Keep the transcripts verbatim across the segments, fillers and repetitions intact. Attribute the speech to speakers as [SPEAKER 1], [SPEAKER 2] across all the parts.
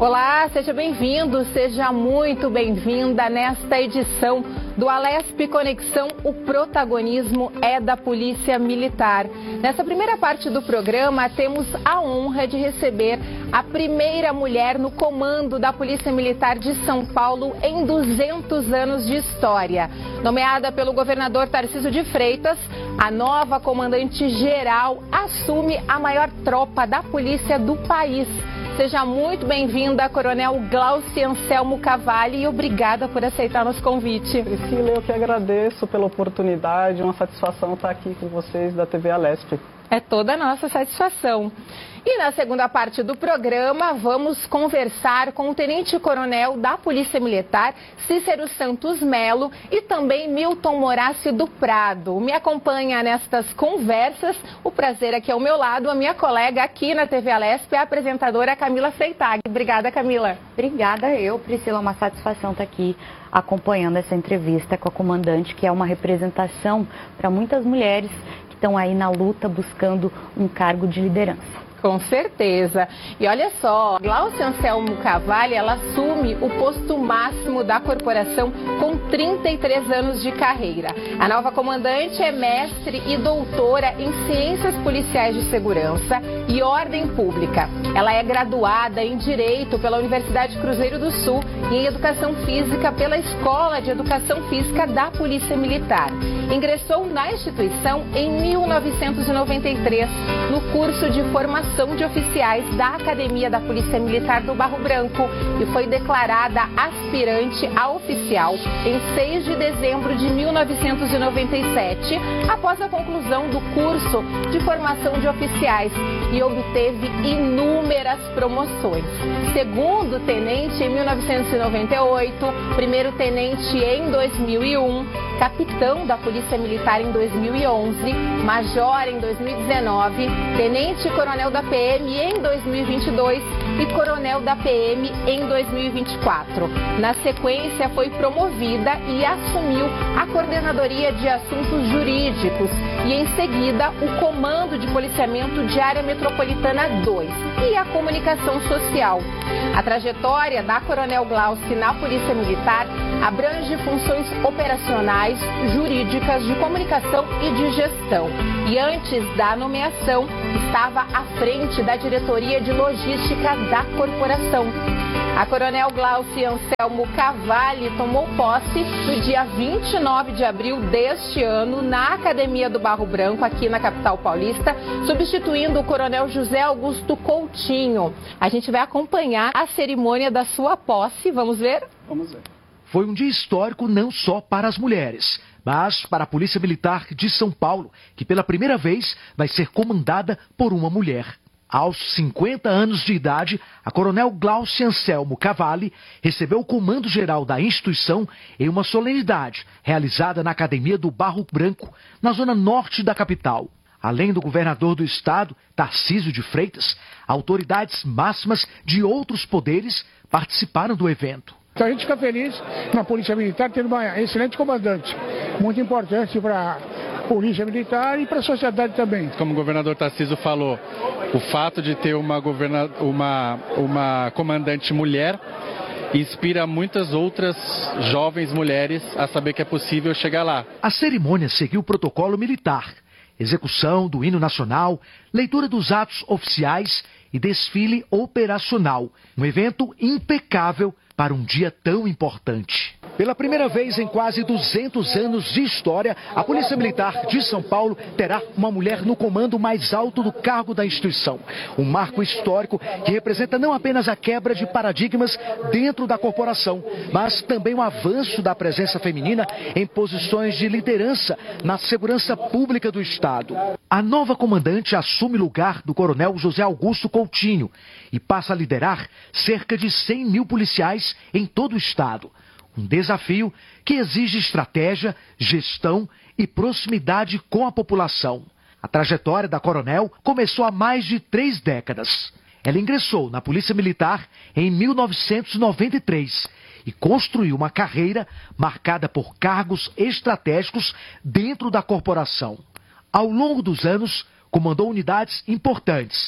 [SPEAKER 1] Olá, seja bem-vindo, seja muito bem-vinda nesta edição do Alesp Conexão. O protagonismo é da Polícia Militar. Nessa primeira parte do programa, temos a honra de receber a primeira mulher no comando da Polícia Militar de São Paulo em duzentos anos de história. Nomeada pelo governador Tarcísio de Freitas, a nova comandante-geral assume a maior tropa da polícia do país. Seja muito bem-vinda, Coronel Glauci Anselmo Cavalli, e obrigada por aceitar nosso convite.
[SPEAKER 2] Priscila, eu que agradeço pela oportunidade, uma satisfação estar aqui com vocês da T V Alesp.
[SPEAKER 1] É toda a nossa satisfação. E na segunda parte do programa, vamos conversar com o tenente-coronel da Polícia Militar, Cícero Santos Melo, e também Milton Moraci do Prado. Me acompanha nestas conversas, o prazer aqui ao meu lado, a minha colega aqui na T V Alesp, a apresentadora Camila Freitag. Obrigada, Camila.
[SPEAKER 3] Obrigada eu, Priscila, é uma satisfação estar aqui acompanhando essa entrevista com a comandante, que é uma representação para muitas mulheres que estão aí na luta buscando um cargo de liderança.
[SPEAKER 1] Com certeza. E olha só, Glauci Anselmo Cavalli, ela assume o posto máximo da corporação com trinta e três anos de carreira. A nova comandante é mestre e doutora em Ciências Policiais de Segurança e Ordem Pública. Ela é graduada em Direito pela Universidade Cruzeiro do Sul e em Educação Física pela Escola de Educação Física da Polícia Militar. Ingressou na instituição em mil novecentos e noventa e três, no curso de formação de oficiais da Academia da Polícia Militar do Barro Branco e foi declarada aspirante a oficial em seis de dezembro de mil novecentos e noventa e sete, após a conclusão do curso de formação de oficiais, e obteve inúmeras promoções. Segundo tenente em mil novecentos e noventa e oito, primeiro tenente em dois mil e um, capitão da Polícia Militar em dois mil e onze, major em dois mil e dezenove, tenente-coronel da P M em dois mil e vinte e dois e coronel da P M em dois mil e vinte e quatro. Na sequência, foi promovida e assumiu a coordenadoria de assuntos jurídicos e, em seguida, o comando de policiamento de área metropolitana dois e a comunicação social. A trajetória da Coronel Glauci na Polícia Militar abrange funções operacionais, jurídicas, de comunicação e de gestão. E antes da nomeação, estava à frente da diretoria de logística da corporação. A Coronel Glauci Anselmo Cavalli tomou posse no dia vinte e nove de abril deste ano na Academia do Barro Branco, aqui na capital paulista, substituindo o Coronel José Augusto Coutinho. A gente vai acompanhar a cerimônia da sua posse. Vamos ver?
[SPEAKER 2] Vamos ver.
[SPEAKER 4] Foi um dia histórico não só para as mulheres, mas para a Polícia Militar de São Paulo, que pela primeira vez vai ser comandada por uma mulher. Aos cinquenta anos de idade, a Coronel Glauci Anselmo Cavalli recebeu o comando geral da instituição em uma solenidade realizada na Academia do Barro Branco, na zona norte da capital. Além do governador do estado, Tarcísio de Freitas, autoridades máximas de outros poderes participaram do evento.
[SPEAKER 5] Então a gente fica feliz na Polícia Militar ter uma excelente comandante, muito importante para a Polícia Militar e para a sociedade também.
[SPEAKER 6] Como o governador Tarcísio falou, o fato de ter uma, governa... uma, uma comandante mulher inspira muitas outras jovens mulheres a saber que é possível chegar lá.
[SPEAKER 4] A cerimônia seguiu o protocolo militar, execução do hino nacional, leitura dos atos oficiais e desfile operacional. Um evento impecável para um dia tão importante. Pela primeira vez em quase duzentos anos de história, a Polícia Militar de São Paulo terá uma mulher no comando mais alto do cargo da instituição. Um marco histórico que representa não apenas a quebra de paradigmas dentro da corporação, mas também o avanço da presença feminina em posições de liderança na segurança pública do Estado. A nova comandante assume o lugar do Coronel José Augusto Coutinho e passa a liderar cerca de cem mil policiais em todo o Estado. Um desafio que exige estratégia, gestão e proximidade com a população. A trajetória da coronel começou há mais de três décadas. Ela ingressou na Polícia Militar em mil novecentos e noventa e três e construiu uma carreira marcada por cargos estratégicos dentro da corporação. Ao longo dos anos, comandou unidades importantes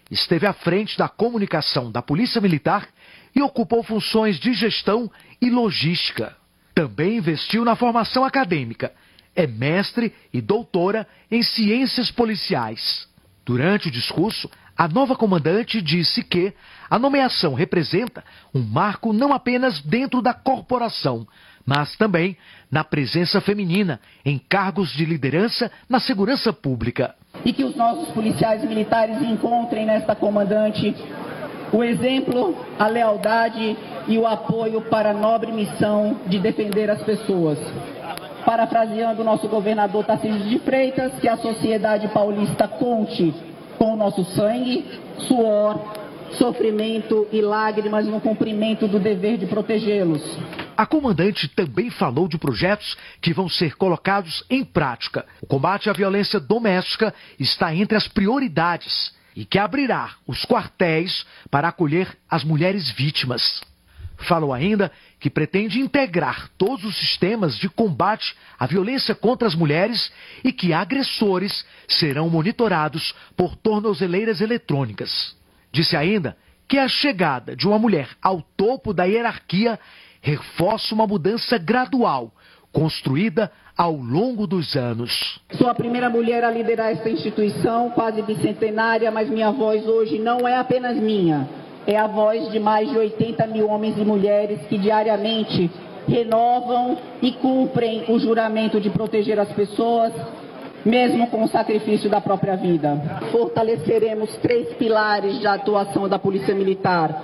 [SPEAKER 4] esteve à frente da comunicação da Polícia Militar e ocupou funções de gestão e logística. Também investiu na formação acadêmica. É mestre e doutora em ciências policiais. Durante o discurso, a nova comandante disse que a nomeação representa um marco não apenas dentro da corporação, mas também na presença feminina em cargos de liderança na segurança pública.
[SPEAKER 7] E que os nossos policiais militares encontrem nesta comandante o exemplo, a lealdade e o apoio para a nobre missão de defender as pessoas. Parafraseando o nosso governador Tarcísio de Freitas, que a sociedade paulista conte com o nosso sangue, suor, sofrimento e lágrimas no cumprimento do dever de protegê-los.
[SPEAKER 4] A comandante também falou de projetos que vão ser colocados em prática. O combate à violência doméstica está entre as prioridades e que abrirá os quartéis para acolher as mulheres vítimas. Falou ainda que pretende integrar todos os sistemas de combate à violência contra as mulheres e que agressores serão monitorados por tornozeleiras eletrônicas. Disse ainda que a chegada de uma mulher ao topo da hierarquia reforça uma mudança gradual, construída ao longo dos anos.
[SPEAKER 7] Sou a primeira mulher a liderar esta instituição, quase bicentenária, mas minha voz hoje não é apenas minha. É a voz de mais de oitenta mil homens e mulheres que diariamente renovam e cumprem o juramento de proteger as pessoas, mesmo com o sacrifício da própria vida. Fortaleceremos três pilares de atuação da Polícia Militar: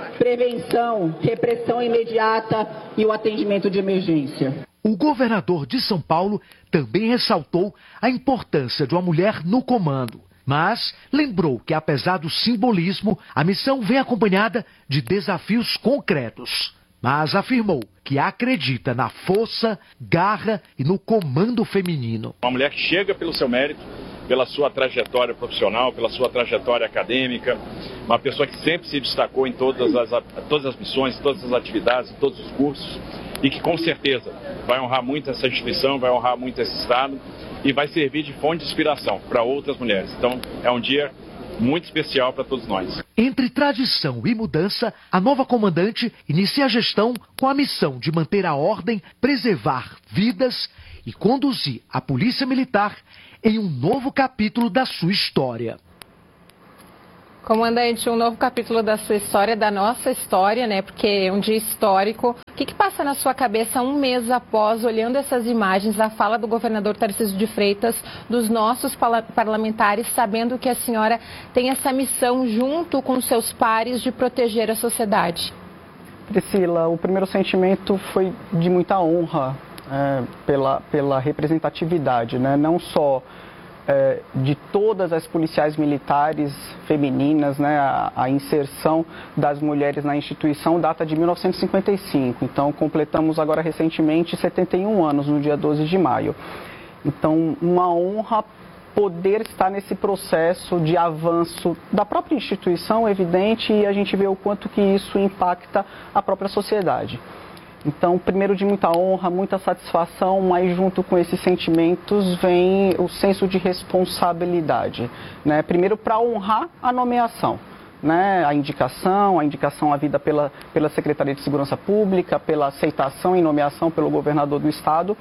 [SPEAKER 7] prevenção, repressão imediata e o atendimento de emergência.
[SPEAKER 4] O governador de São Paulo também ressaltou a importância de uma mulher no comando. Mas lembrou que, apesar do simbolismo, a missão vem acompanhada de desafios concretos. Mas afirmou que acredita na força, garra e no comando feminino.
[SPEAKER 8] Uma mulher que chega pelo seu mérito, pela sua trajetória profissional, pela sua trajetória acadêmica, uma pessoa que sempre se destacou em todas as, todas as missões, todas as atividades, em todos os cursos, e que com certeza vai honrar muito essa instituição, vai honrar muito esse Estado e vai servir de fonte de inspiração para outras mulheres. Então é um dia muito especial para todos nós.
[SPEAKER 4] Entre tradição e mudança, a nova comandante inicia a gestão com a missão de manter a ordem, preservar vidas e conduzir a Polícia Militar em um novo capítulo da sua história.
[SPEAKER 1] Comandante, um novo capítulo da sua história, da nossa história, né? Porque é um dia histórico. O que, que passa na sua cabeça um mês após, olhando essas imagens, a fala do governador Tarcísio de Freitas, dos nossos parlamentares, sabendo que a senhora tem essa missão junto com seus pares de proteger a sociedade?
[SPEAKER 2] Priscila, o primeiro sentimento foi de muita honra é, pela, pela representatividade, né? Não só É, de todas as policiais militares femininas, né, a, a inserção das mulheres na instituição data de mil novecentos e cinquenta e cinco, então completamos agora recentemente setenta e um anos, no dia doze de maio. Então, uma honra poder estar nesse processo de avanço da própria instituição, evidente, e a gente vê o quanto que isso impacta a própria sociedade. Então, primeiro de muita honra, muita satisfação, mas junto com esses sentimentos vem o senso de responsabilidade, né? Primeiro para honrar a nomeação, né? A indicação, a indicação à vida pela, pela Secretaria de Segurança Pública, pela aceitação e nomeação pelo governador do Estado.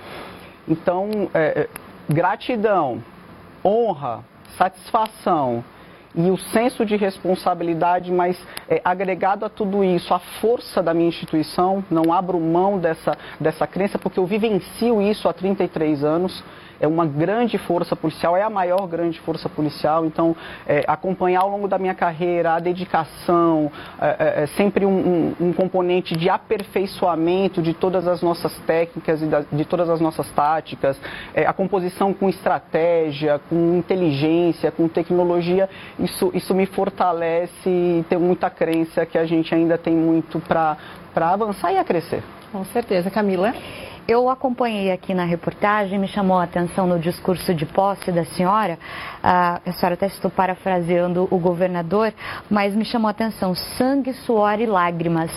[SPEAKER 2] Então, é, gratidão, honra, satisfação e o senso de responsabilidade, mas é, agregado a tudo isso, a força da minha instituição, não abro mão dessa, dessa crença, porque eu vivencio isso há trinta e três anos, é uma grande força policial, é a maior grande força policial, então é, acompanhar ao longo da minha carreira a dedicação, é, é sempre um, um, um componente de aperfeiçoamento de todas as nossas técnicas e da, de todas as nossas táticas, é, a composição com estratégia, com inteligência, com tecnologia, isso, isso me fortalece e tenho muita crença que a gente ainda tem muito para para avançar e a crescer.
[SPEAKER 1] Com certeza. Camila?
[SPEAKER 3] Eu acompanhei aqui na reportagem, me chamou a atenção no discurso de posse da senhora, a senhora até estou parafraseando o governador, mas me chamou a atenção, sangue, suor e lágrimas.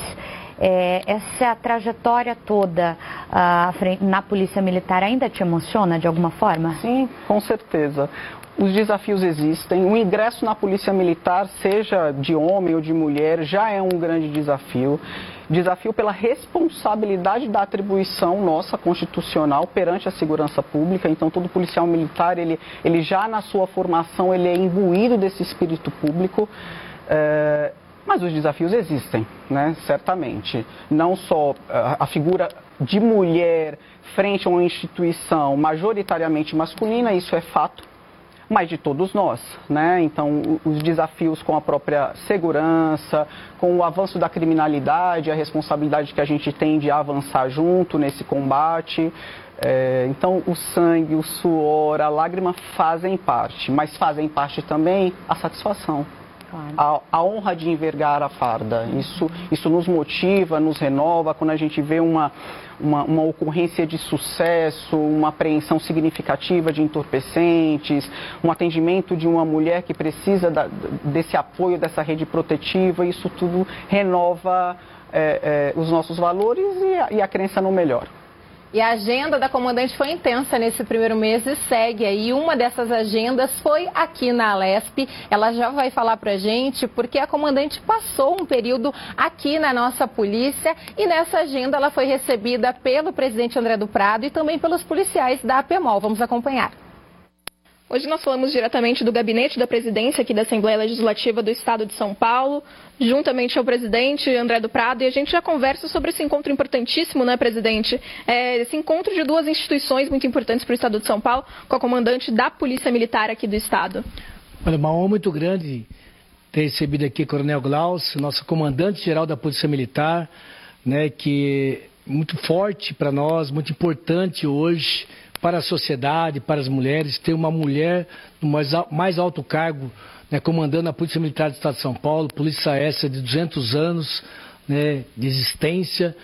[SPEAKER 3] É, essa trajetória toda uh, na Polícia Militar ainda te emociona de alguma forma?
[SPEAKER 2] Sim, com certeza. os desafios existem. O ingresso na Polícia Militar, seja de homem ou de mulher, já é um grande desafio. Desafio pela responsabilidade da atribuição nossa constitucional perante a segurança pública. Então, todo policial militar, ele, ele já na sua formação, ele é imbuído desse espírito público. É, mas os desafios existem, né? Certamente. Não só a, a figura de mulher frente a uma instituição majoritariamente masculina, isso é fato, mas de todos nós, né? Então, os desafios com a própria segurança, com o avanço da criminalidade, a responsabilidade que a gente tem de avançar junto nesse combate. É, então, o sangue, o suor, a lágrima fazem parte, mas fazem parte também a satisfação. A, a honra de envergar a farda. Isso, isso nos motiva, nos renova. Quando a gente vê uma, uma, uma ocorrência de sucesso, uma apreensão significativa de entorpecentes, um atendimento de uma mulher que precisa da, desse apoio, dessa rede protetiva, isso tudo renova é, é, os nossos valores e a, e a crença no melhor.
[SPEAKER 1] E a agenda da comandante foi intensa nesse primeiro mês e segue aí. Uma dessas agendas foi aqui na Alesp. Ela já vai falar pra gente porque a comandante passou um período aqui na nossa polícia e nessa agenda ela foi recebida pelo presidente André do Prado e também pelos policiais da APEMOL. Vamos acompanhar.
[SPEAKER 9] Hoje nós falamos diretamente do gabinete da presidência aqui da Assembleia Legislativa do Estado de São Paulo, juntamente ao presidente André do Prado, e a gente já conversa sobre esse encontro importantíssimo, né, presidente? É, esse encontro de duas instituições muito importantes para o Estado de São Paulo, com a comandante da Polícia Militar aqui do Estado.
[SPEAKER 10] Olha, uma honra muito grande ter recebido aqui o Coronel Glaucio, nosso comandante-geral da Polícia Militar, né, que é muito forte para nós, muito importante hoje, para a sociedade, para as mulheres, ter uma mulher no mais alto cargo, né, comandando a Polícia Militar do Estado de São Paulo, polícia essa de duzentos anos, né, de existência,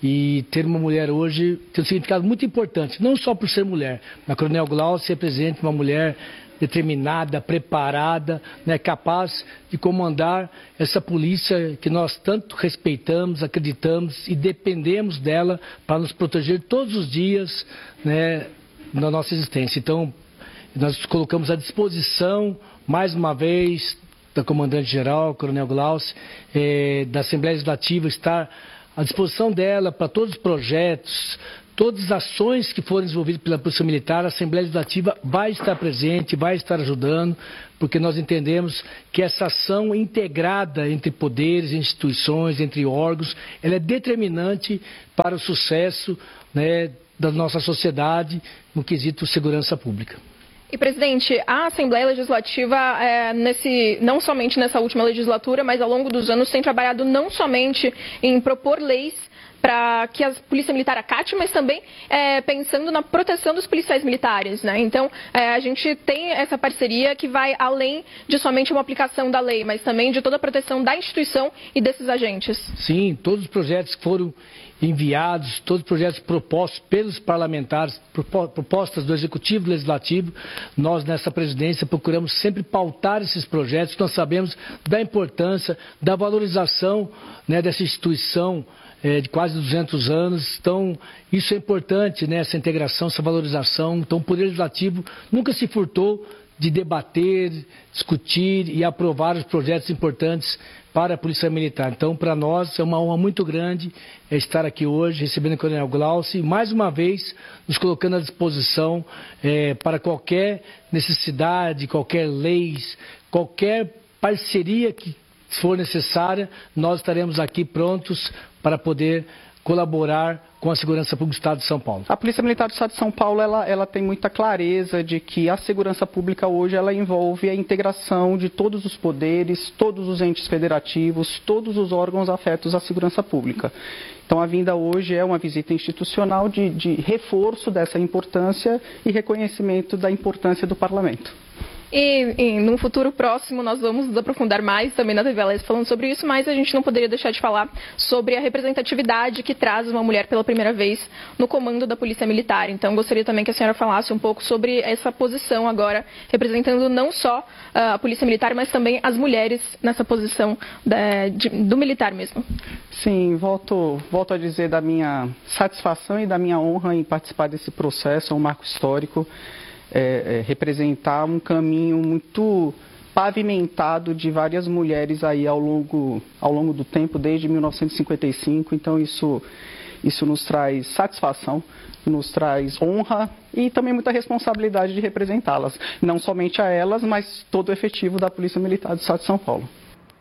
[SPEAKER 10] e ter uma mulher hoje tem um significado muito importante, não só por ser mulher, mas a Coronel Glaucio representa uma mulher determinada, preparada, né, capaz de comandar essa polícia que nós tanto respeitamos, acreditamos e dependemos dela para nos proteger todos os dias, né, na nossa existência. Então, nós colocamos à disposição, mais uma vez, da comandante-geral, Coronel Glaucio, eh, da Assembleia Legislativa, estar à disposição dela para todos os projetos, todas as ações que forem desenvolvidas pela Polícia Militar. A Assembleia Legislativa vai estar presente, vai estar ajudando, porque nós entendemos que essa ação integrada entre poderes, instituições, entre órgãos, ela é determinante para o sucesso, né, da nossa sociedade no quesito segurança pública.
[SPEAKER 9] E, presidente, a Assembleia Legislativa, é, nesse, não somente nessa última legislatura, mas ao longo dos anos, tem trabalhado não somente em propor leis para que a Polícia Militar acate, mas também é, pensando na proteção dos policiais militares, né? Então, é, a gente tem essa parceria que vai além de somente uma aplicação da lei, mas também de toda a proteção da instituição e desses agentes.
[SPEAKER 10] Sim, todos os projetos que foram enviados, todos os projetos propostos pelos parlamentares, propostas do Executivo e do Legislativo, nós nessa presidência procuramos sempre pautar esses projetos, nós sabemos da importância, da valorização, né, dessa instituição é, de quase duzentos anos, então isso é importante, né, essa integração, essa valorização. Então o Poder Legislativo nunca se furtou de debater, discutir e aprovar os projetos importantes para a Polícia Militar. Então, para nós, é uma honra muito grande estar aqui hoje, recebendo o Coronel Glaucio e, mais uma vez, nos colocando à disposição é, para qualquer necessidade, qualquer lei, qualquer parceria que for necessária, nós estaremos aqui prontos para poder colaborar com a segurança pública do Estado de São Paulo.
[SPEAKER 2] A Polícia Militar do Estado de São Paulo, ela, ela tem muita clareza de que a segurança pública hoje, ela envolve a integração de todos os poderes, todos os entes federativos, todos os órgãos afetos à segurança pública. Então, a vinda hoje é uma visita institucional de, de reforço dessa importância e reconhecimento da importância do Parlamento.
[SPEAKER 9] E, e num futuro próximo nós vamos nos aprofundar mais também na T V Alesp falando sobre isso, mas a gente não poderia deixar de falar sobre a representatividade que traz uma mulher pela primeira vez no comando da Polícia Militar. Então gostaria também que a senhora falasse um pouco sobre essa posição agora, representando não só uh, a Polícia Militar, mas também as mulheres nessa posição da, de, do militar mesmo.
[SPEAKER 2] Sim, volto, volto a dizer da minha satisfação e da minha honra em participar desse processo, é um marco histórico. é, é, representar um caminho muito pavimentado de várias mulheres aí ao longo, ao longo do tempo, desde mil novecentos e cinquenta e cinco. Então isso, isso nos traz satisfação, nos traz honra e também muita responsabilidade de representá-las. Não somente a elas, mas todo o efetivo da Polícia Militar do Estado de São Paulo.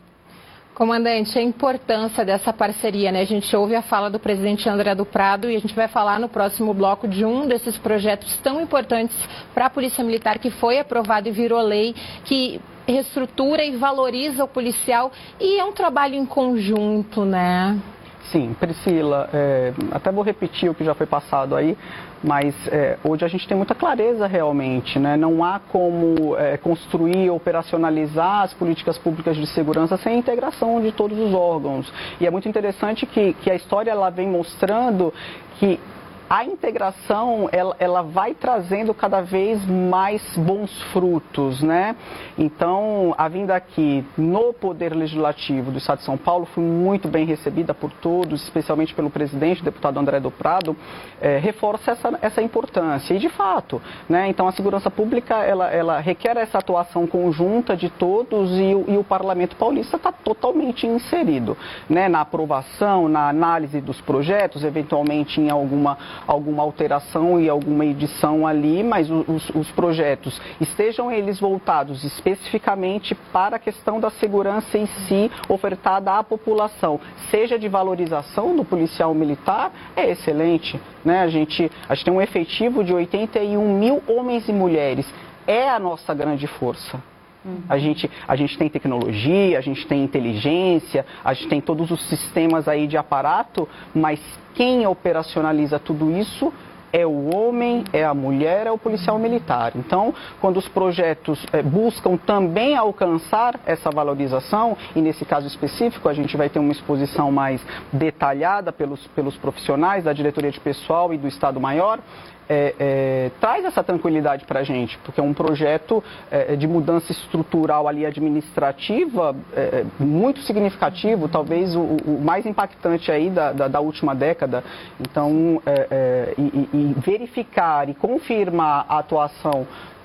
[SPEAKER 1] Comandante, a importância dessa parceria, né? A gente ouve a fala do presidente André do Prado e a gente vai falar no próximo bloco de um desses projetos tão importantes para a Polícia Militar que foi aprovado e virou lei, que reestrutura e valoriza o policial e é um trabalho em conjunto, né?
[SPEAKER 2] Sim, Priscila, é, até vou repetir o que já foi passado aí, mas é, hoje a gente tem muita clareza realmente, né? Não há como é, construir, operacionalizar as políticas públicas de segurança sem a integração de todos os órgãos. E é muito interessante que, que a história ela vem mostrando que a integração, ela, ela vai trazendo cada vez mais bons frutos, né? Então, a vinda aqui no Poder Legislativo do Estado de São Paulo foi muito bem recebida por todos, especialmente pelo presidente, o deputado André do Prado, é, reforça essa, essa importância. E, de fato, né? Então, a segurança pública, ela, ela requer essa atuação conjunta de todos e, e o Parlamento Paulista está totalmente inserido, né? Na aprovação, na análise dos projetos, eventualmente em alguma alguma alteração e alguma edição ali, mas os, os projetos, estejam eles voltados especificamente para a questão da segurança em si, ofertada à população, seja de valorização do policial militar, é excelente, né? A gente, a gente tem um efetivo de oitenta e um mil homens e mulheres, é a nossa grande força. A gente, a gente tem tecnologia, a gente tem inteligência, a gente tem todos os sistemas aí de aparato, mas quem operacionaliza tudo isso é o homem, é a mulher, é o policial militar. Então, quando os projetos é, buscam também alcançar essa valorização, e nesse caso específico a gente vai ter uma exposição mais detalhada pelos, pelos profissionais da diretoria de pessoal e do Estado-Maior, É, é, traz essa tranquilidade para a gente, porque é um projeto é, de mudança estrutural ali administrativa é, muito significativo, talvez o, o mais impactante aí da, da, da última década. Então, é, é, e, e verificar e confirmar a atuação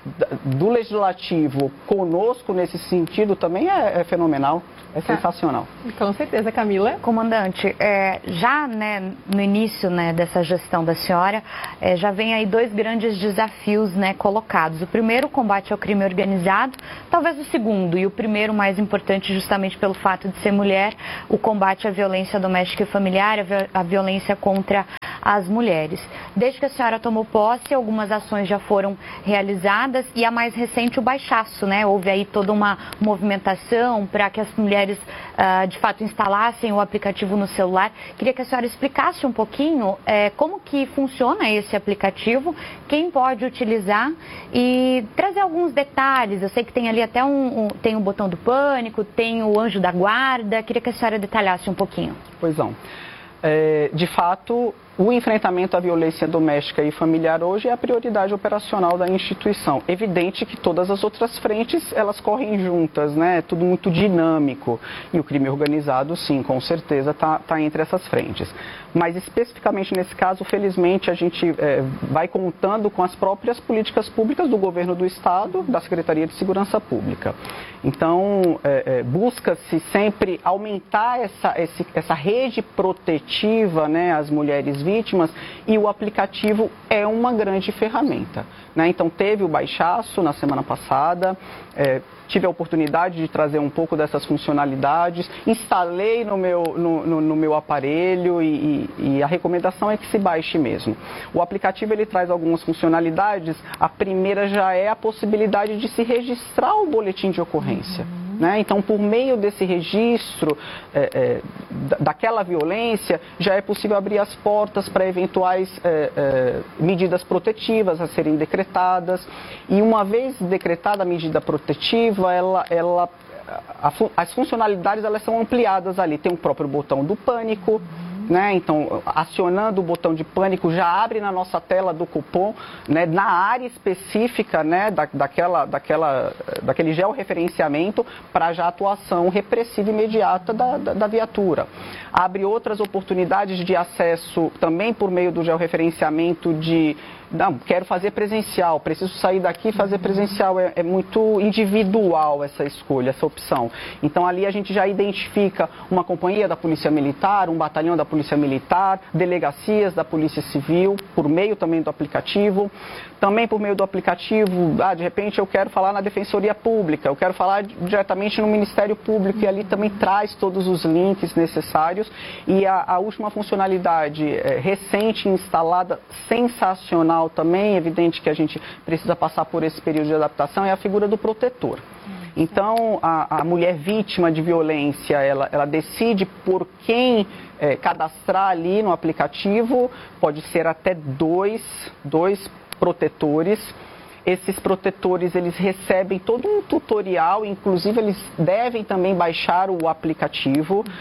[SPEAKER 2] do Legislativo conosco nesse sentido também é, é fenomenal, é sensacional.
[SPEAKER 1] Com certeza, Camila.
[SPEAKER 3] Comandante, é, já né, no início né, dessa gestão da senhora, é, já vem aí dois grandes desafios né, colocados. O primeiro, o combate ao crime organizado, talvez o segundo, e o primeiro mais importante justamente pelo fato de ser mulher, o combate à violência doméstica e familiar, a violência contra as mulheres. Desde que a senhora tomou posse, algumas ações já foram realizadas e a mais recente, o baixaço, né? Houve aí toda uma movimentação para que as mulheres uh, de fato instalassem o aplicativo no celular. Queria que a senhora explicasse um pouquinho é, como que funciona esse aplicativo, quem pode utilizar e trazer alguns detalhes. Eu sei que tem ali até um, um, tem o botão do pânico, tem o anjo da guarda. Queria que a senhora detalhasse um pouquinho.
[SPEAKER 2] Pois não. É, de fato, o enfrentamento à violência doméstica e familiar hoje é a prioridade operacional da instituição. Evidente que todas as outras frentes, elas correm juntas, né? É tudo muito dinâmico. E o crime organizado, sim, com certeza, está tá entre essas frentes. Mas especificamente nesse caso, felizmente, a gente é, vai contando com as próprias políticas públicas do governo do Estado, da Secretaria de Segurança Pública. Então, é, é, busca-se sempre aumentar essa, esse, essa rede protetiva, né, às mulheres vítimas, e o aplicativo é uma grande ferramenta, né? Então, teve o baixaço na semana passada, é, tive a oportunidade de trazer um pouco dessas funcionalidades, instalei no meu, no, no, no meu aparelho e, e, e a recomendação é que se baixe mesmo. O aplicativo ele traz algumas funcionalidades, a primeira já é a possibilidade de se registrar o boletim de ocorrência. Né? Então, por meio desse registro é, é, daquela violência, já é possível abrir as portas para eventuais é, é, medidas protetivas a serem decretadas. E uma vez decretada a medida protetiva, ela, ela, a, as funcionalidades elas são ampliadas ali. Tem o próprio botão do pânico. Né? Então, acionando o botão de pânico, já abre na nossa tela do cupom, né, na área específica, né, da, daquela, daquela, daquele georreferenciamento para já atuação repressiva imediata da, da, da viatura. Abre outras oportunidades de acesso também por meio do georreferenciamento de, não, quero fazer presencial, preciso sair daqui e fazer presencial. É, é muito individual essa escolha, essa opção. Então ali a gente já identifica uma companhia da Polícia Militar, um batalhão da Polícia Militar, delegacias da Polícia Civil, por meio também do aplicativo. Também por meio do aplicativo, ah, de repente eu quero falar na Defensoria Pública, eu quero falar diretamente no Ministério Público, e ali também traz todos os links necessários. E a, a última funcionalidade é, recente, instalada, sensacional também, evidente que a gente precisa passar por esse período de adaptação, é a figura do protetor. Então, a, a mulher vítima de violência, ela, ela decide por quem é, cadastrar ali no aplicativo, pode ser até dois, dois protetores. Esses protetores, eles recebem todo um tutorial, inclusive eles devem também baixar o aplicativo, uhum.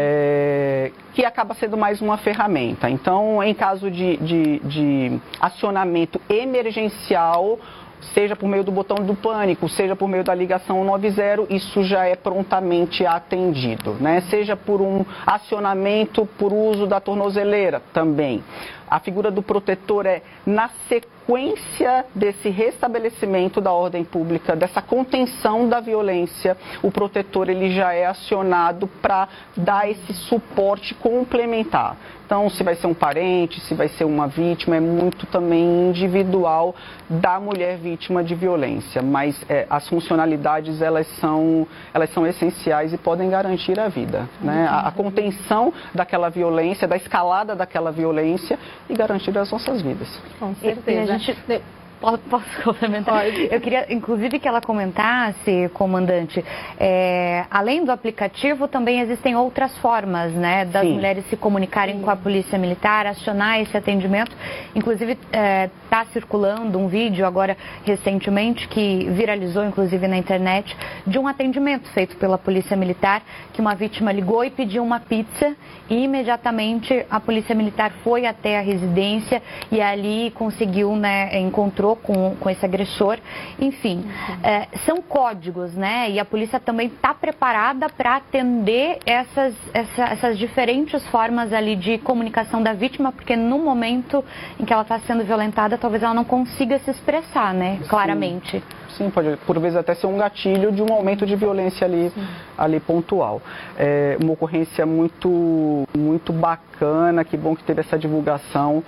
[SPEAKER 2] é, que acaba sendo mais uma ferramenta. Então, em caso de, de, de acionamento emergencial, seja por meio do botão do pânico, seja por meio da ligação noventa, isso já é prontamente atendido, né? Seja por um acionamento por uso da tornozeleira também. A figura do protetor é na sequência desse restabelecimento da ordem pública, dessa contenção da violência, o protetor ele já é acionado para dar esse suporte complementar. Então, se vai ser um parente, se vai ser uma vítima, é muito também individual da mulher vítima de violência. Mas é, as funcionalidades, elas são, elas são essenciais e podem garantir a vida, né? A, a contenção daquela violência, da escalada daquela violência e garantir as nossas vidas.
[SPEAKER 1] Com certeza.
[SPEAKER 3] E, e a gente... Posso complementar? Pode. Eu queria, inclusive, que ela comentasse, comandante, é, além do aplicativo, também existem outras formas, né, das Sim. mulheres se comunicarem Sim. com a Polícia Militar, acionar esse atendimento. Inclusive, está é, circulando um vídeo agora, recentemente, que viralizou, inclusive, na internet, de um atendimento feito pela Polícia Militar, que uma vítima ligou e pediu uma pizza, e imediatamente a Polícia Militar foi até a residência e ali conseguiu, né, encontrou Com, com esse agressor. Enfim, uhum. é, são códigos, né? E a polícia também está preparada para atender essas, essa, essas diferentes formas ali de comunicação da vítima, porque no momento em que ela está sendo violentada, talvez ela não consiga se expressar, né? Sim. Claramente.
[SPEAKER 2] Sim, pode por vezes até ser um gatilho de um aumento de violência ali, ali pontual. É uma ocorrência muito, muito bacana, que bom que teve essa divulgação.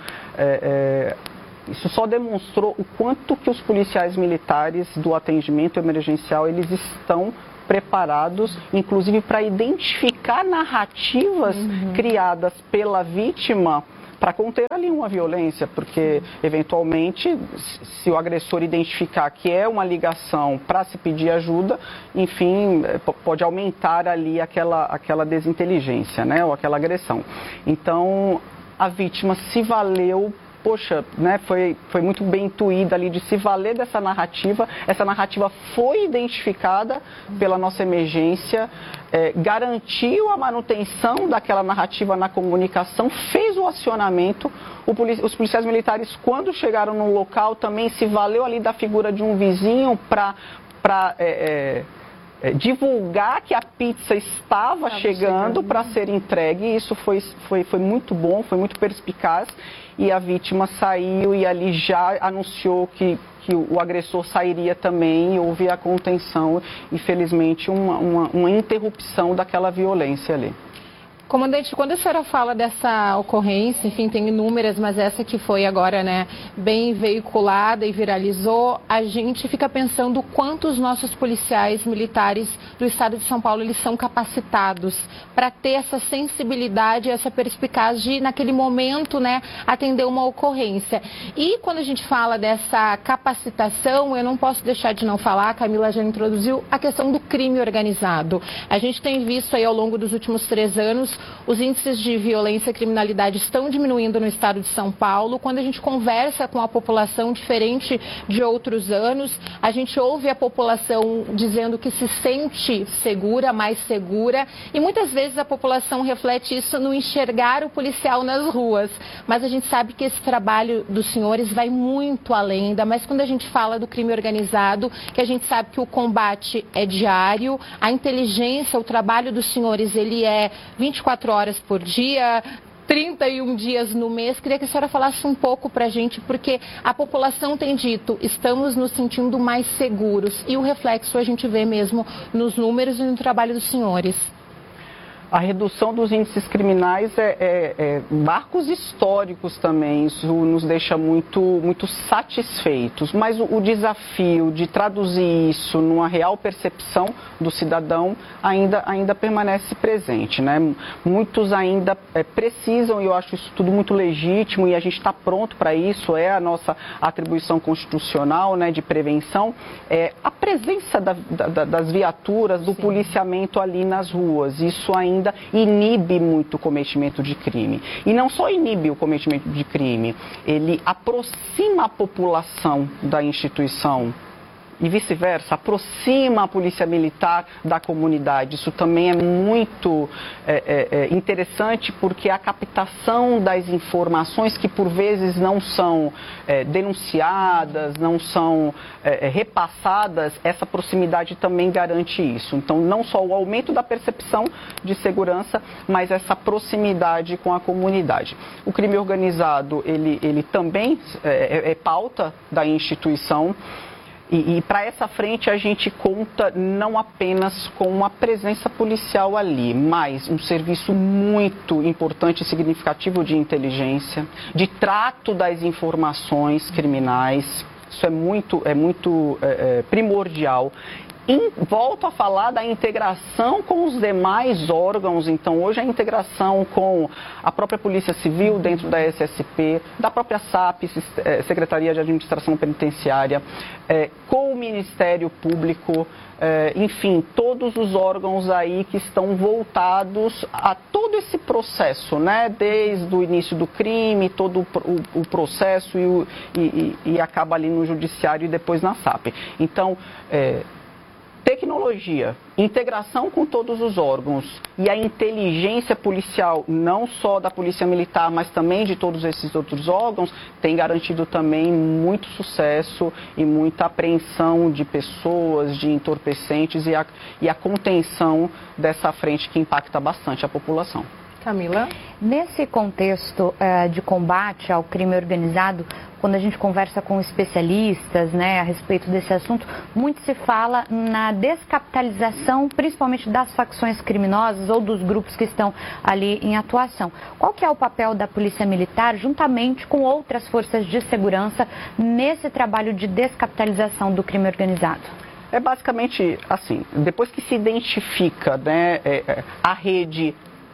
[SPEAKER 2] É, é, Isso só demonstrou o quanto que os policiais militares do atendimento emergencial, eles estão preparados, inclusive para identificar narrativas uhum. criadas pela vítima para conter ali uma violência, porque eventualmente, se o agressor identificar que é uma ligação para se pedir ajuda, enfim, pode aumentar ali aquela, aquela desinteligência, né, ou aquela agressão. Então, a vítima se valeu, poxa, né, foi, foi muito bem intuída ali de se valer dessa narrativa. Essa narrativa foi identificada pela nossa emergência, é, garantiu a manutenção daquela narrativa na comunicação, fez o acionamento. O polici- os policiais militares, quando chegaram no local, também se valeu ali da figura de um vizinho para... É, é, divulgar que a pizza estava chegando para ser entregue. Isso foi, foi, foi muito bom, foi muito perspicaz, e a vítima saiu e ali já anunciou que, que o agressor sairia também, e houve a contenção e felizmente uma, uma, uma interrupção daquela violência ali.
[SPEAKER 1] Comandante, quando a senhora fala dessa ocorrência, enfim, tem inúmeras, mas essa que foi agora, né, bem veiculada e viralizou, a gente fica pensando quanto os nossos policiais militares do estado de São Paulo, eles são capacitados para ter essa sensibilidade, essa perspicaz de, naquele momento, né, atender uma ocorrência. E quando a gente fala dessa capacitação, eu não posso deixar de não falar, a Camila já introduziu, a questão do crime organizado. A gente tem visto aí ao longo dos últimos três anos, os índices de violência e criminalidade estão diminuindo no estado de São Paulo. Quando a gente conversa com a população, diferente de outros anos, a gente ouve a população dizendo que se sente segura, mais segura, e muitas vezes a população reflete isso no enxergar o policial nas ruas. Mas a gente sabe que esse trabalho dos senhores vai muito além, ainda mais quando a gente fala do crime organizado, que a gente sabe que o combate é diário, a inteligência, o trabalho dos senhores, ele é vinte e quatro horas por dia, trinta e um dias no mês. Queria que a senhora falasse um pouco para a gente, porque a população tem dito, estamos nos sentindo mais seguros, e o reflexo a gente vê mesmo nos números e no trabalho dos senhores.
[SPEAKER 2] A redução dos índices criminais é, é, é marcos históricos também, isso nos deixa muito, muito satisfeitos, mas o, o desafio de traduzir isso numa real percepção do cidadão ainda, ainda permanece presente, né? Muitos ainda é, precisam, e eu acho isso tudo muito legítimo, e a gente está pronto para isso, é a nossa atribuição constitucional, né, de prevenção, é a presença da, da, das viaturas, do Sim. policiamento ali nas ruas. Isso ainda ainda inibe muito o cometimento de crime. E não só inibe o cometimento de crime, ele aproxima a população da instituição e vice-versa, aproxima a polícia militar da comunidade. Isso também é muito é, é, interessante, porque a captação das informações que por vezes não são é, denunciadas, não são é, repassadas, essa proximidade também garante isso. Então, não só o aumento da percepção de segurança, mas essa proximidade com a comunidade. O crime organizado, ele, ele também é, é pauta da instituição. E, e para essa frente a gente conta não apenas com uma presença policial ali, mas um serviço muito importante e significativo de inteligência, de trato das informações criminais. Isso é muito, é muito é, é, primordial. E volto a falar da integração com os demais órgãos. Então, hoje a integração com a própria Polícia Civil dentro da S S P, da própria S A P, Secretaria de Administração Penitenciária, é, com o Ministério Público, é, enfim, todos os órgãos aí que estão voltados a todo esse processo, né? Desde o início do crime, todo o, o processo e, o, e, e acaba ali no Judiciário e depois na S A P. Então, é, tecnologia, integração com todos os órgãos e a inteligência policial, não só da Polícia Militar, mas também de todos esses outros órgãos, tem garantido também muito sucesso e muita apreensão de pessoas, de entorpecentes e a, e a contenção dessa frente que impacta bastante a população.
[SPEAKER 1] Camila?
[SPEAKER 3] Nesse contexto uh, de combate ao crime organizado, quando a gente conversa com especialistas, né, a respeito desse assunto, muito se fala na descapitalização, principalmente das facções criminosas ou dos grupos que estão ali em atuação. Qual que é o papel da Polícia Militar, juntamente com outras forças de segurança, nesse trabalho de descapitalização do crime organizado?
[SPEAKER 2] É basicamente assim, depois que se identifica, né, é, a rede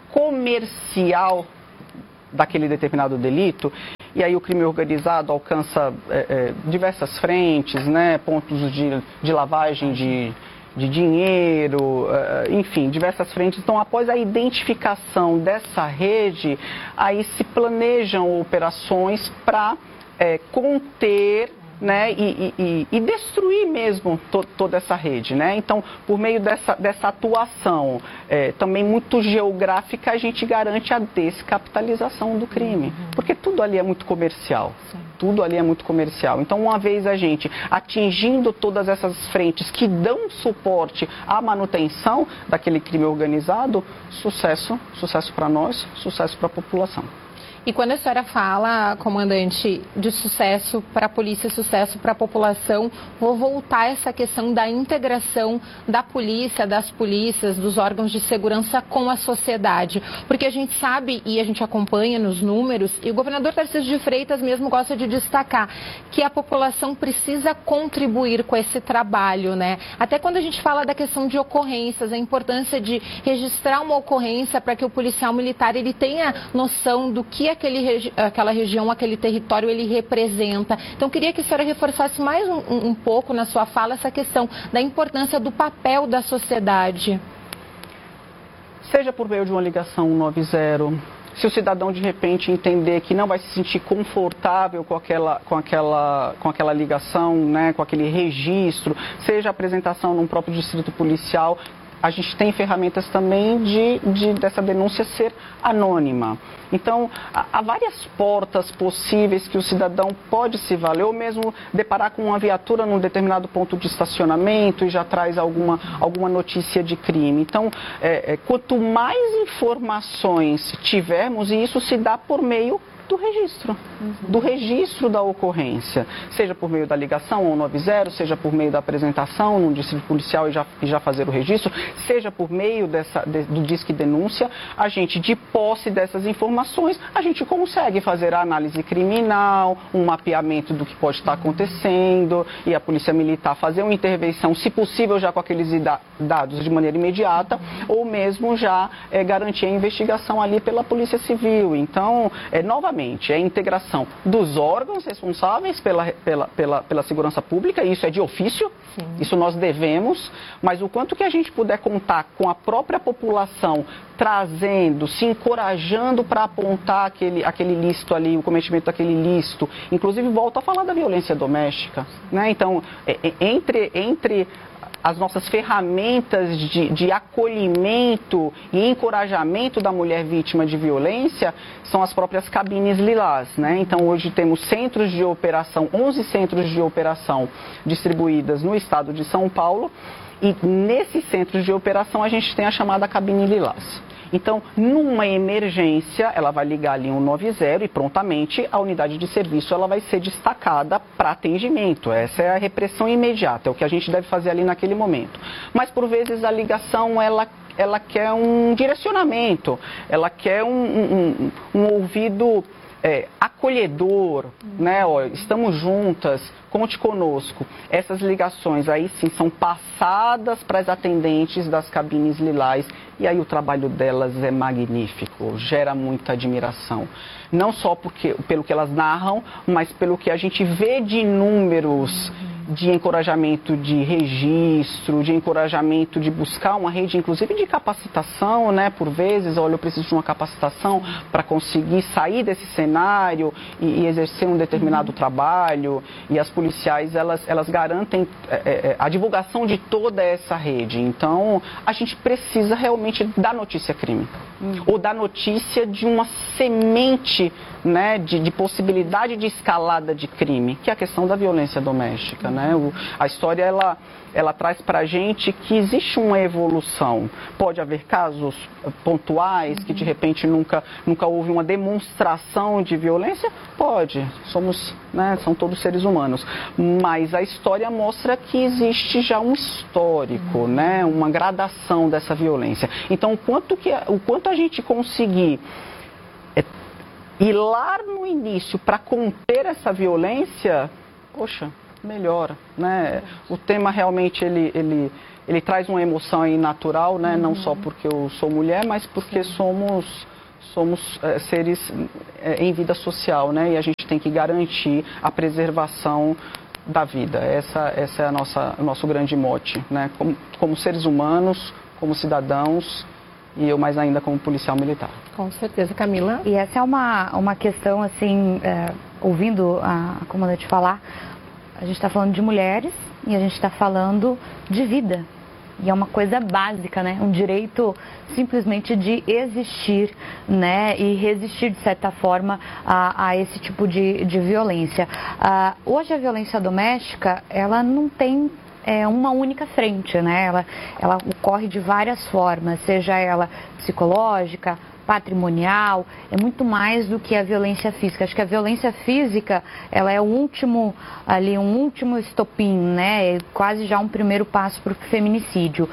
[SPEAKER 2] comercial daquele determinado delito, e aí o crime organizado alcança é, é, diversas frentes, né, pontos de, de lavagem de, de dinheiro, é, enfim, diversas frentes. Então, após a identificação dessa rede, aí se planejam operações para é, conter, né, e, e, e destruir mesmo to, toda essa rede, né? Então, por meio dessa, dessa atuação é, também muito geográfica, a gente garante a descapitalização do crime, porque tudo ali é muito comercial, tudo ali é muito comercial. Então, uma vez a gente atingindo todas essas frentes que dão suporte à manutenção daquele crime organizado, sucesso, sucesso para nós, sucesso para a população.
[SPEAKER 1] E quando a senhora fala, comandante, de sucesso para a polícia, sucesso para a população, vou voltar a essa questão da integração da polícia, das polícias, dos órgãos de segurança com a sociedade. Porque a gente sabe e a gente acompanha nos números, e o governador Tarcísio de Freitas mesmo gosta de destacar, que a população precisa contribuir com esse trabalho, né? Até quando a gente fala da questão de ocorrências, a importância de registrar uma ocorrência para que o policial militar ele tenha noção do que Aquele, aquela região, aquele território ele representa. Então, queria que a senhora reforçasse mais um, um pouco na sua fala essa questão da importância do papel da sociedade.
[SPEAKER 2] Seja por meio de uma ligação cento e noventa, se o cidadão de repente entender que não vai se sentir confortável com aquela, com aquela, com aquela ligação, né, com aquele registro, seja a apresentação num próprio distrito policial, a gente tem ferramentas também de, de dessa denúncia ser anônima. Então, há várias portas possíveis que o cidadão pode se valer, ou mesmo deparar com uma viatura num determinado ponto de estacionamento e já traz alguma, alguma notícia de crime. Então, é, é, quanto mais informações tivermos, e isso se dá por meio do registro, do registro da ocorrência, seja por meio da ligação ao noventa, seja por meio da apresentação num distrito policial e já, e já fazer o registro, seja por meio dessa, de, do Disque Denúncia, a gente, de posse dessas informações, a gente consegue fazer a análise criminal, um mapeamento do que pode estar acontecendo, e a Polícia Militar fazer uma intervenção, se possível já com aqueles dados de maneira imediata, ou mesmo já é, garantir a investigação ali pela Polícia Civil. Então, é, novamente, é a integração dos órgãos responsáveis pela, pela, pela, pela segurança pública, e isso é de ofício, sim, isso nós devemos, mas o quanto que a gente puder contar com a própria população, trazendo, se encorajando para apontar aquele, aquele ilícito ali, o cometimento daquele ilícito, inclusive volto a falar da violência doméstica, né? Então, é, é, entre, entre as nossas ferramentas de, de acolhimento e encorajamento da mulher vítima de violência são as próprias cabines lilás, né? Então, hoje temos centros de operação, onze centros de operação distribuídas no estado de São Paulo, e nesses centros de operação a gente tem a chamada cabine lilás. Então, numa emergência, ela vai ligar ali um noventa e prontamente a unidade de serviço ela vai ser destacada para atendimento. Essa é a repressão imediata, é o que a gente deve fazer ali naquele momento. Mas, por vezes, a ligação, ela, ela quer um direcionamento, ela quer um, um, um ouvido é, acolhedor, né? Ó, estamos juntas, conte conosco. Essas ligações aí sim são passadas para as atendentes das cabines lilás, e aí o trabalho delas é magnífico, gera muita admiração. Não só porque, pelo que elas narram, mas pelo que a gente vê de números de encorajamento de registro, de encorajamento de buscar uma rede, inclusive de capacitação, né? Por vezes, olha, eu preciso de uma capacitação para conseguir sair desse cenário e, e exercer um determinado trabalho, e as policiais, elas, elas garantem é, é, a divulgação de toda essa rede. Então, a gente precisa realmente da notícia crime, hum. ou da notícia de uma semente, né, de, de possibilidade de escalada de crime, que é a questão da violência doméstica, né? O, a história, ela, ela traz para a gente que existe uma evolução. Pode haver casos pontuais, que de repente nunca, nunca houve uma demonstração de violência? Pode, somos, né, são todos seres humanos. Mas a história mostra que existe já um histórico, né, uma gradação dessa violência. Então, o quanto, que, o quanto a gente conseguir é, ir lá no início para conter essa violência, poxa, melhora, né? O tema realmente ele, ele, ele traz uma emoção aí natural, né? Uhum. Não só porque eu sou mulher, mas porque Sim. somos, somos é, seres é, em vida social, né? E a gente tem que garantir a preservação da vida. Essa, essa é a nossa, o nosso grande mote, né? Como, como seres humanos, como cidadãos, e eu mais ainda como policial militar.
[SPEAKER 1] Com certeza, Camila.
[SPEAKER 3] E essa é uma, uma questão, assim, é, ouvindo a, a comandante falar, a gente está falando de mulheres e a gente está falando de vida. E é uma coisa básica, né? Um direito simplesmente de existir, né? E resistir, de certa forma, a, a esse tipo de, de violência. Uh, hoje a violência doméstica, ela não tem é, uma única frente, né? Ela, ela ocorre de várias formas, seja ela psicológica, patrimonial, é muito mais do que a violência física. Acho que a violência física, ela é o último, ali, um último estopim, né? É quase já um primeiro passo para o feminicídio. Uh,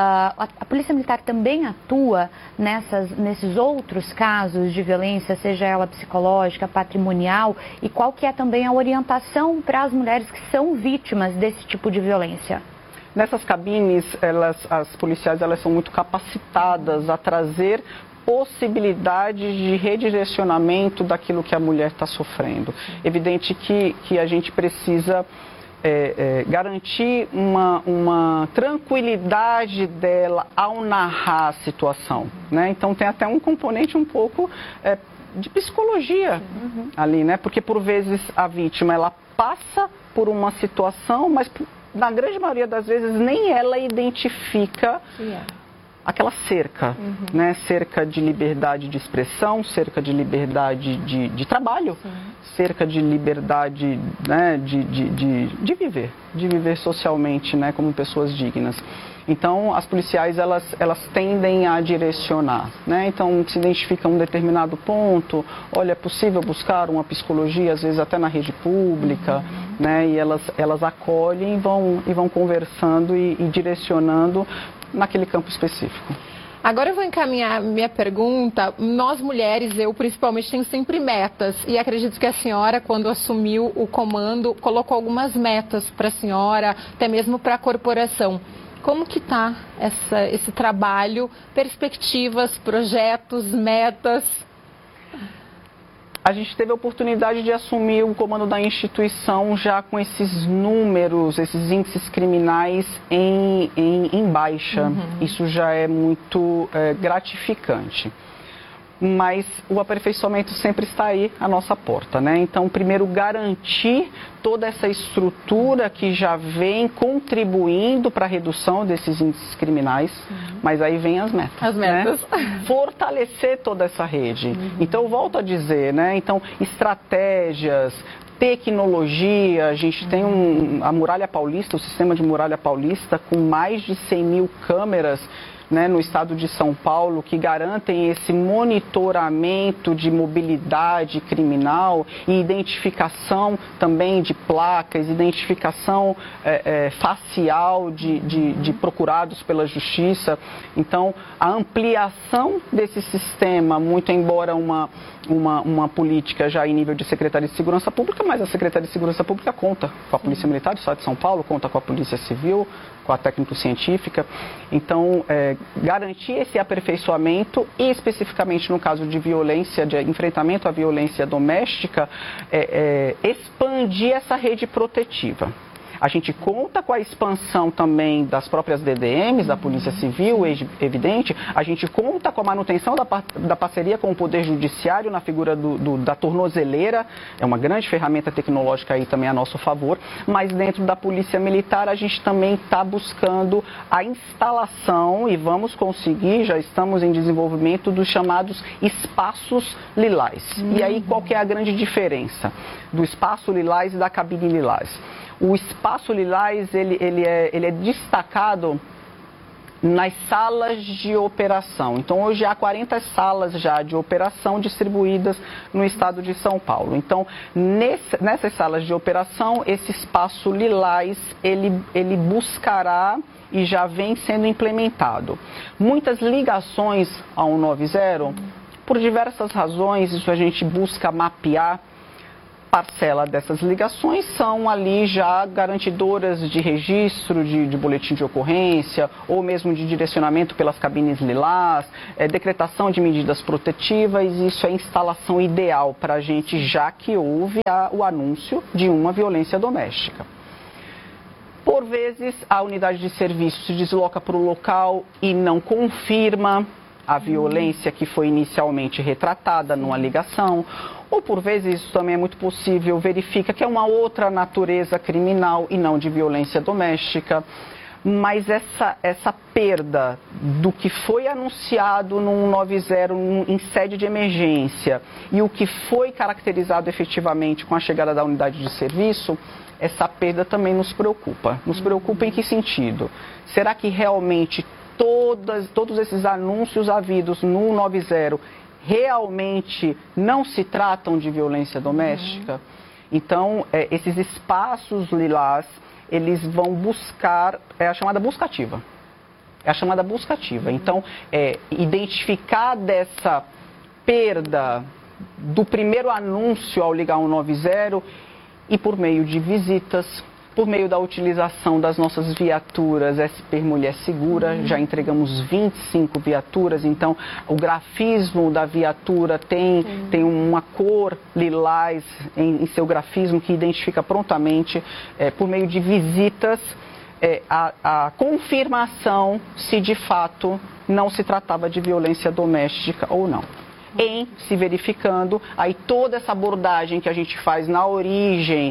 [SPEAKER 3] a, a Polícia Militar também atua nessas, nesses outros casos de violência, seja ela psicológica, patrimonial, e qual que é também a orientação para as mulheres que são vítimas desse tipo de violência?
[SPEAKER 2] Nessas cabines, elas, as policiais, elas são muito capacitadas a trazer possibilidades de redirecionamento daquilo que a mulher está sofrendo. Evidente que, que a gente precisa é, é, garantir uma, uma tranquilidade dela ao narrar a situação, né? Então tem até um componente um pouco é, de psicologia uhum. ali, né? Porque por vezes a vítima, ela passa por uma situação, mas na grande maioria das vezes nem ela identifica aquela cerca, uhum. né? Cerca de liberdade de expressão, cerca de liberdade de, de trabalho, Sim. cerca de liberdade, né? de, de, de, de viver, de viver socialmente, né? Como pessoas dignas. Então, as policiais, elas, elas tendem a direcionar, né? Então, se identifica um determinado ponto, olha, é possível buscar uma psicologia, às vezes até na rede pública, uhum. né? E elas, elas acolhem e vão, e vão conversando e, e direcionando naquele campo específico.
[SPEAKER 1] Agora eu vou encaminhar minha pergunta. Nós mulheres, eu principalmente, tenho sempre metas. E acredito que a senhora, quando assumiu o comando, colocou algumas metas para a senhora, até mesmo para a corporação. Como que está esse trabalho, perspectivas, projetos, metas?
[SPEAKER 2] A gente teve a oportunidade de assumir o comando da instituição já com esses números, esses índices criminais em, em, em baixa. Uhum. Isso já é muito é, gratificante. Mas o aperfeiçoamento sempre está aí à nossa porta, né? Então, primeiro, garantir toda essa estrutura que já vem contribuindo para a redução desses índices criminais, uhum. mas aí vem as metas.
[SPEAKER 1] As metas.
[SPEAKER 2] Né? Fortalecer toda essa rede. Uhum. Então, eu volto a dizer, né? Então, estratégias, tecnologia, a gente tem um, a Muralha Paulista, o sistema de Muralha Paulista, com mais de cem mil câmeras, né, no estado de São Paulo, que garantem esse monitoramento de mobilidade criminal e identificação também de placas, identificação é, é, facial de, de, de procurados pela justiça. Então, a ampliação desse sistema, muito embora uma, uma, uma política já em nível de Secretaria de Segurança Pública, mas a Secretaria de Segurança Pública conta com a Polícia Militar do Estado de São Paulo, conta com a Polícia Civil, com a técnico-científica. Então, é, garantir esse aperfeiçoamento e, especificamente no caso de violência, de enfrentamento à violência doméstica, é, é, expandir essa rede protetiva. A gente conta com a expansão também das próprias D D Ms, da Polícia Civil, evidente. A gente conta com a manutenção da, da parceria com o Poder Judiciário na figura do, do, da tornozeleira. É uma grande ferramenta tecnológica aí também a nosso favor. Mas dentro da Polícia Militar a gente também está buscando a instalação, e vamos conseguir, já estamos em desenvolvimento, dos chamados espaços lilás. Uhum. E aí qual que é a grande diferença do espaço lilás e da cabine lilás? O espaço lilás, ele, ele, é, ele é destacado nas salas de operação. Então, hoje há quarenta salas já de operação distribuídas no estado de São Paulo. Então, nesse, nessas salas de operação, esse espaço lilás, ele, ele buscará e já vem sendo implementado. Muitas ligações ao cento e noventa, por diversas razões, isso a gente busca mapear. Parcela dessas ligações são ali já garantidoras de registro de, de boletim de ocorrência ou mesmo de direcionamento pelas cabines lilás, é, decretação de medidas protetivas. Isso é a instalação ideal para a gente, já que houve a, o anúncio de uma violência doméstica. Por vezes, a unidade de serviço se desloca para o local e não confirma a violência que foi inicialmente retratada numa ligação, ou por vezes isso também é muito possível, verifica que é uma outra natureza criminal e não de violência doméstica. Mas essa, essa perda do que foi anunciado no cento e noventa em sede de emergência e o que foi caracterizado efetivamente com a chegada da unidade de serviço, essa perda também nos preocupa. Nos preocupa em que sentido? Será que realmente Todas, todos esses anúncios havidos no cento e noventa realmente não se tratam de violência doméstica? Uhum. Então, é, esses espaços lilás, eles vão buscar, é a chamada buscativa. É a chamada buscativa. Uhum. Então, é, identificar dessa perda do primeiro anúncio ao ligar cento e noventa e por meio de visitas, por meio da utilização das nossas viaturas S P Mulher Segura, uhum. já entregamos vinte e cinco viaturas, então o grafismo da viatura tem, uhum. tem uma cor lilás em, em seu grafismo que identifica prontamente, é, por meio de visitas, é, a, a confirmação se de fato não se tratava de violência doméstica ou não. Em se verificando, aí toda essa abordagem que a gente faz na origem,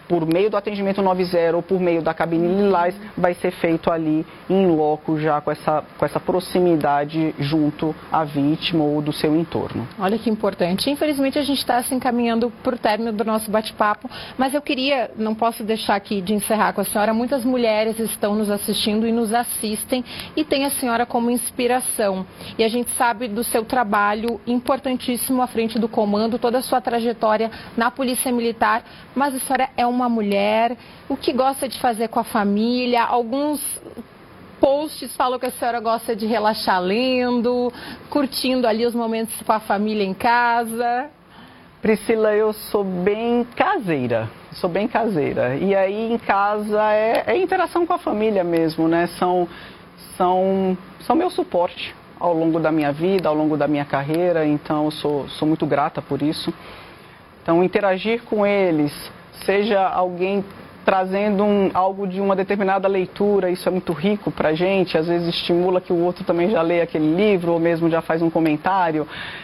[SPEAKER 2] por meio do atendimento nove zero ou por meio da cabine lilás, vai ser feito ali em loco, já com essa, com essa proximidade junto à vítima ou do seu entorno.
[SPEAKER 1] Olha que importante. Infelizmente a gente está se encaminhando para o término do nosso bate-papo, mas eu queria, não posso deixar aqui de encerrar com a senhora, muitas mulheres estão nos assistindo e nos assistem e tem a senhora como inspiração. E a gente sabe do seu trabalho importantíssimo à frente do comando, toda a sua trajetória na Polícia Militar, mas a senhora é uma mulher, o que gosta de fazer com a família, alguns posts falam que a senhora gosta de relaxar lendo, curtindo ali os momentos com a família em casa.
[SPEAKER 2] Priscila, eu sou bem caseira, sou bem caseira. E aí em casa é, é interação com a família mesmo, né? São, são, são meu suporte ao longo da minha vida, ao longo da minha carreira, então eu sou, sou muito grata por isso. Então interagir com eles, seja alguém trazendo um, algo de uma determinada leitura, isso é muito rico para a gente, às vezes estimula que o outro também já leia aquele livro, ou mesmo já faz um comentário,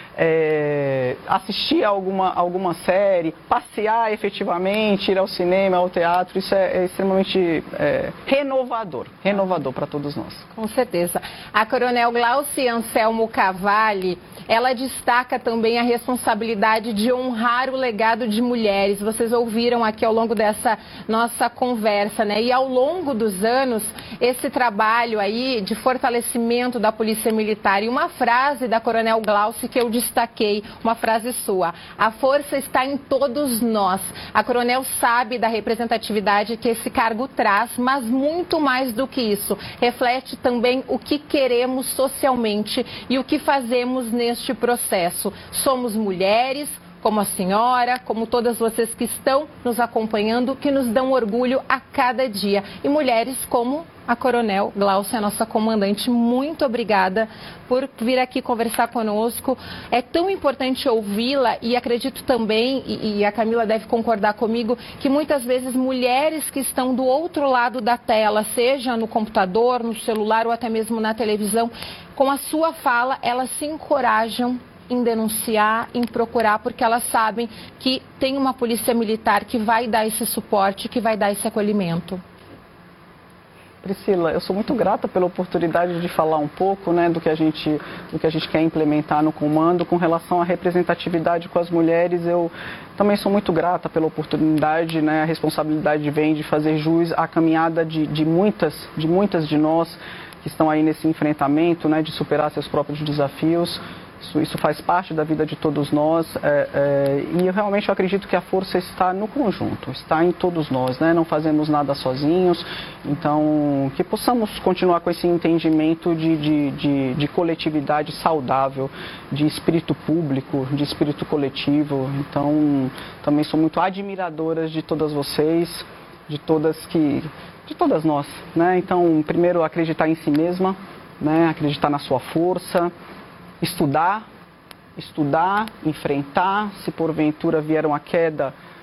[SPEAKER 2] é, assistir a alguma, alguma série, passear efetivamente, ir ao cinema, ao teatro, isso é, é extremamente é, renovador, renovador para todos nós.
[SPEAKER 1] Com certeza. A Coronel Glauci Anselmo Cavalli, ela destaca também a responsabilidade de honrar o legado de mulheres. Vocês ouviram aqui ao longo dessa nossa conversa, né? E ao longo dos anos, esse trabalho aí de fortalecimento da Polícia Militar. E uma frase da Coronel Glauci que eu destaquei, uma frase sua: a força está em todos nós. A Coronel sabe da representatividade que esse cargo traz, mas muito mais do que isso, reflete também o que queremos socialmente e o que fazemos nesse este processo. Somos mulheres, como a senhora, como todas vocês que estão nos acompanhando, que nos dão orgulho a cada dia. E mulheres como a Coronel Glauci, a nossa comandante, muito obrigada por vir aqui conversar conosco. É tão importante ouvi-la e acredito também, e, e a Camila deve concordar comigo, que muitas vezes mulheres que estão do outro lado da tela, seja no computador, no celular ou até mesmo na televisão, com a sua fala, elas se encorajam em denunciar, em procurar, porque elas sabem que tem uma polícia militar que vai dar esse suporte, que vai dar esse acolhimento.
[SPEAKER 2] Priscila, eu sou muito grata pela oportunidade de falar um pouco, né, do que a gente, do que a gente quer implementar no comando com relação à representatividade com as mulheres. Eu também sou muito grata pela oportunidade, né, a responsabilidade vem de fazer jus à caminhada de, de, muitas, de muitas de nós que estão aí nesse enfrentamento, né, de superar seus próprios desafios. Isso, isso faz parte da vida de todos nós é, é, e eu realmente eu acredito que a força está no conjunto, está em todos nós, né? Não fazemos nada sozinhos, então que possamos continuar com esse entendimento de, de, de, de coletividade saudável, de espírito público, de espírito coletivo. Então também sou muito admiradora de todas vocês, de todas que, de todas nós, né? Então primeiro acreditar em si mesma, né? Acreditar na sua força. Estudar, estudar, enfrentar, se porventura vier uma queda,